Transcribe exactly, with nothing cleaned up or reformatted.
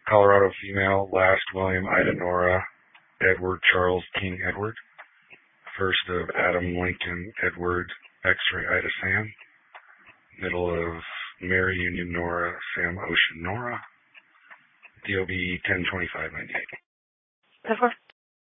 Colorado female, last William Ida Nora, Edward Charles King Edward. First of Adam Lincoln Edward X-ray Ida Sam. Middle of Mary Union Nora Sam Ocean Nora. D O B ten twenty-five ninety-eight.